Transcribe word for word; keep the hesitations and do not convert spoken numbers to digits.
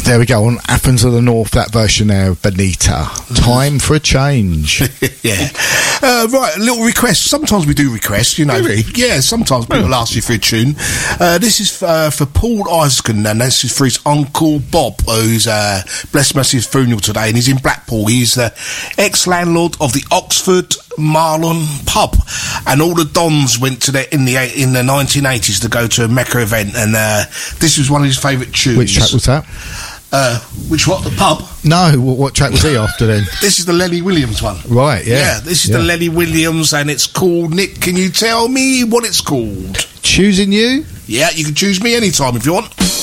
There we go, on Athens of the North, that version there of Bonita. Time for a change. Yeah. Uh, right, a little request. Sometimes we do requests, you know. Really? Yeah, sometimes people ask you for a tune. Uh, this is uh, for Paul Isaacson, and this is for his uncle Bob, who's uh, blessed mercy his funeral today, and he's in Blackpool. He's the ex-landlord of the Oxford Marlon pub, and all the Dons went to the in the in the nineteen eighties to go to a Mecca event, and uh, this was one of his favourite tunes. Which track was that? Uh, which what, the pub? No, what, what track was he after then? This is the Lenny Williams one. Right, yeah. Yeah, this is yeah. the Lenny Williams, and it's called, Nick, can you tell me what it's called? Choosing You? Yeah, you can choose me anytime if you want.